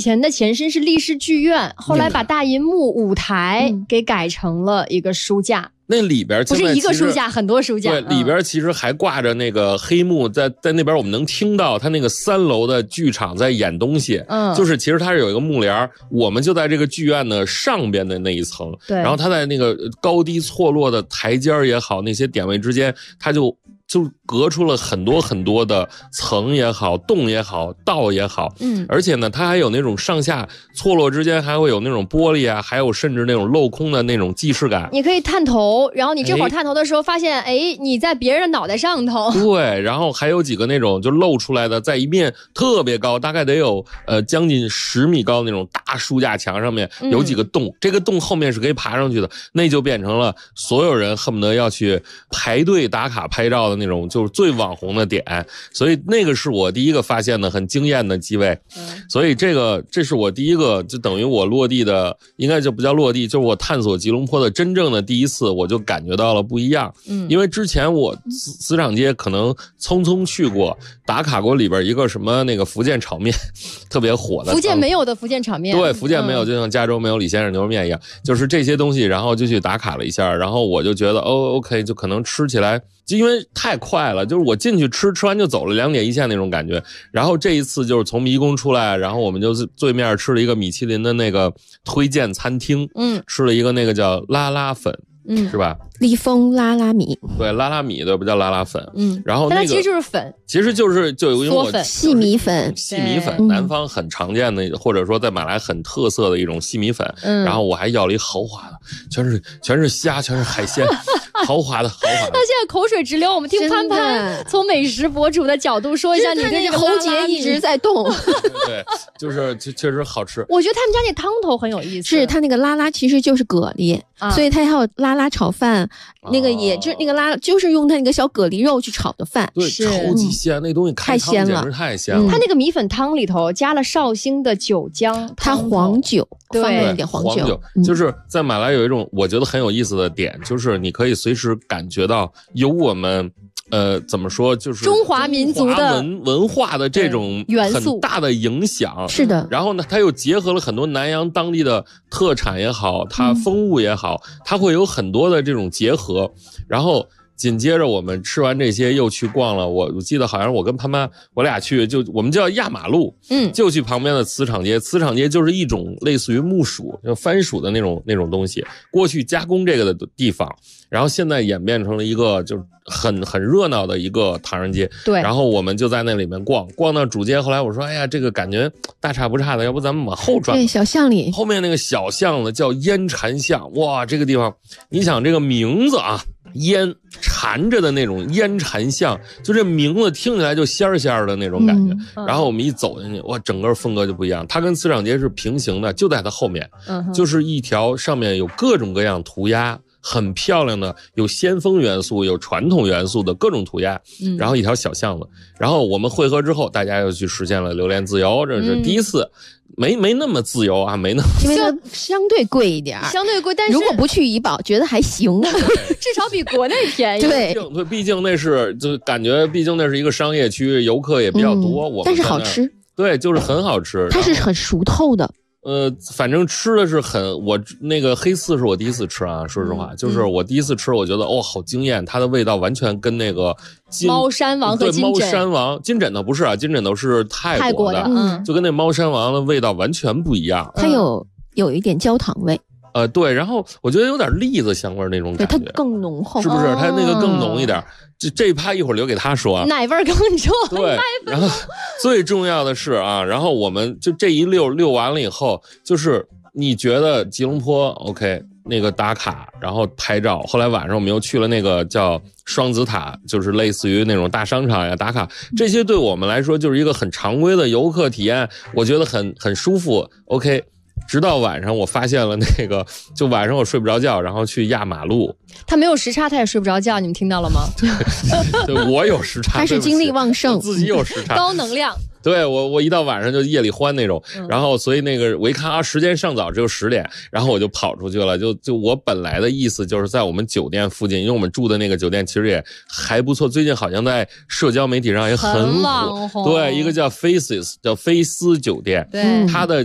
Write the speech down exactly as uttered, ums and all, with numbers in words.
前的前身是立式剧院，后来把大银幕舞台给改成了一个书架。 那里边不是一个书架，很多书架。 对，里边其实还挂着那个黑幕，在在那边我们能听到他那个三楼的剧场在演东西。嗯，就是其实它是有一个幕帘，我们就在这个剧院的上边的那一层。对，然后它在那个高低错落的台阶也好，那些点位之间，它就。就隔出了很多很多的层也好，洞也好，道也好，嗯，而且呢，它还有那种上下错落之间还会有那种玻璃啊，还有甚至那种镂空的那种既视感。 你可以探头，然后你这会儿探头的时候发现，哎，你在别人的脑袋上头。 对，然后还有几个那种就露出来的，在一面特别高，大概得有呃将近十米高的那种大书架墙上面有几个洞，嗯、这个洞后面是可以爬上去的，那就变成了所有人恨不得要去排队打卡拍照的那种就是最网红的点，所以那个是我第一个发现的很惊艳的机位，嗯、所以这个这是我第一个就等于我落地的，应该就不叫落地，就是我探索吉隆坡的真正的第一次，我就感觉到了不一样。嗯，因为之前我磁场街可能匆匆去过，打卡过里边一个什么那个福建炒面，特别火的。 福建没有的福建炒面， 对，福建没有，就像加州没有李先生牛肉面一样，就是这些东西，然后就去打卡了一下，然后我就觉得哦 ，OK， 就可能吃起来。就因为太快了，就是我进去吃，吃完就走了，两点一线那种感觉。然后这一次就是从迷宫出来，然后我们就对面吃了一个米其林的那个推荐餐厅，嗯，吃了一个那个叫拉拉粉，嗯，是吧？ 立丰拉拉米， 对，拉拉米对，不叫拉拉粉，嗯，然后那个但它其实就是粉， 其实就是就因为我细米粉， 细米粉，南方很常见的，或者说在马来很特色的一种细米粉，嗯，然后我还要了一豪华的，全是全是虾，全是海鲜，豪华的豪华的。 他现在口水直流，我们听潘潘从美食博主的角度说一下，你对这个喉结一直在动， 对，就是确实好吃。 我觉得他们家那汤头很有意思， 是他那个拉拉其实就是蛤蜊，啊、所以他还有拉拉炒饭。那个也就那个拉就是用它那个小蛤蜊肉去炒的饭， 对，超级鲜，那东西太鲜了， 太鲜了。 它那个米粉汤里头加了绍兴的酒浆， 它黄酒， 对， 放了一点黄酒。 黄酒就是在马来有一种我觉得很有意思的点，就是你可以随时感觉到有我们。呃，怎么说？就是中华民族的文文化的这种很大的影响， 是的。 然后呢，它又结合了很多南洋当地的特产也好，它风物也好，嗯、它会有很多的这种结合。然后紧接着我们吃完这些，又去逛了。我我记得好像我跟潘潘，我俩去就我们叫压马路，嗯，就去旁边的磁场街。磁场街就是一种类似于木薯、就番薯的那种那种东西，过去加工这个的地方。然后现在演变成了一个就是很很热闹的一个唐人街， 对。 然后我们就在那里面逛，逛到主街。后来我说，哎呀，这个感觉大差不差的，要不咱们往后转？ 对，小巷里后面那个小巷子叫烟禅巷，哇，这个地方，你想这个名字啊，烟缠着的那种烟禅巷，就这名字听起来就仙儿仙儿的那种感觉。嗯、然后我们一走进去，哇，整个风格就不一样。它跟磁场街是平行的，就在它后面，嗯、就是一条上面有各种各样涂鸦。很漂亮的，有先锋元素，有传统元素的各种涂鸦，嗯、然后一条小巷子，然后我们汇合之后，大家又去实现了榴莲自由，这是第一次，嗯、没没那么自由啊，没那么， 因为它相对贵一点， 相对贵，但是如果不去怡保，觉得还行， 至少比国内便宜。 对， 对，毕竟那是就感觉，毕竟那是一个商业区，游客也比较多，嗯、我们但是好吃， 对，就是很好吃， 它是很熟透的。 呃，反正吃的是很，我那个黑刺是我第一次吃啊，说实话，嗯、就是我第一次吃，我觉得哦，好惊艳，它的味道完全跟那个金猫山王和金枕， 对，猫山王金枕头不是啊，金枕头是泰国的， 泰国的嗯， 就跟那猫山王的味道完全不一样， 它有有一点焦糖味。 呃，对，然后我觉得有点栗子香味那种感觉， 对，它更浓厚， 是不是？它那个更浓一点。这这一趴一会儿留给他说啊， 奶味更重。 对，然后最重要的是啊，然后我们就这一溜溜完了以后，就是你觉得吉隆坡 OK 那个打卡，然后拍照，后来晚上我们又去了那个叫双子塔，就是类似于那种大商场呀打卡，这些对我们来说就是一个很常规的游客体验，我觉得很很舒服 OK。直到晚上，我发现了那个，就晚上我睡不着觉，然后去压马路。 他没有时差，他也睡不着觉，你们听到了吗？ 对，对我有时差， 他是精力旺盛， 自己有时差， 高能量。 对我，我一到晚上就夜里欢那种，嗯、然后所以那个我一看啊，时间尚早，只有十点，然后我就跑出去了。就就我本来的意思就是在我们酒店附近，因为我们住的那个酒店其实也还不错，最近好像在社交媒体上也很火。 很网红。 对，一个叫 Faces 叫菲斯酒店，对，它的